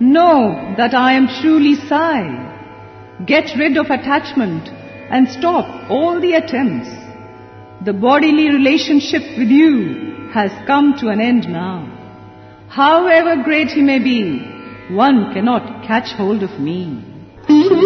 Know that I am truly Sai. Get rid of attachment and stop all the attempts. The bodily relationship with you has come to an end now. However great he may be, one cannot catch hold of me.